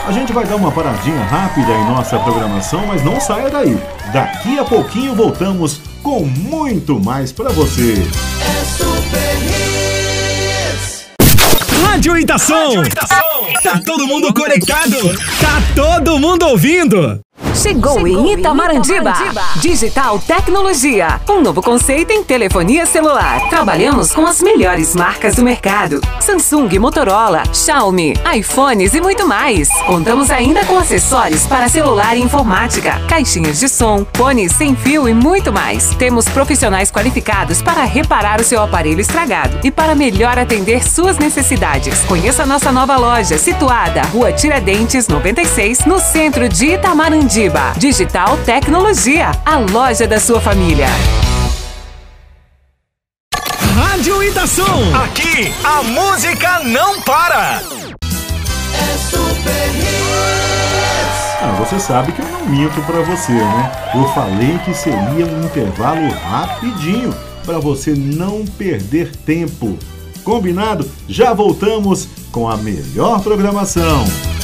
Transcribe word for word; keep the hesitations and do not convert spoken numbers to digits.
A gente vai dar uma paradinha rápida em nossa programação, mas não saia daí. Daqui a pouquinho voltamos com muito mais pra você. É Super Hits. Rádio Itação. Tá todo mundo conectado. Tá todo mundo ouvindo. Chegou, Chegou em Itamarandiba. Itamarandiba. Digital Tecnologia. Um novo conceito em telefonia celular. Trabalhamos com as melhores marcas do mercado. Samsung, Motorola, Xiaomi, iPhones e muito mais. Contamos ainda com acessórios para celular e informática, caixinhas de som, fones sem fio e muito mais. Temos profissionais qualificados para reparar o seu aparelho estragado e para melhor atender suas necessidades. Conheça a nossa nova loja, situada Rua Tiradentes, noventa e seis, no centro de Itamarandiba. Digital Tecnologia, a loja da sua família. Rádio Itação. Aqui a música não para. É Super Hits. Ah, você sabe que eu não minto pra você, né? Eu falei que seria um intervalo rapidinho pra você não perder tempo. Combinado? Já voltamos com a melhor programação.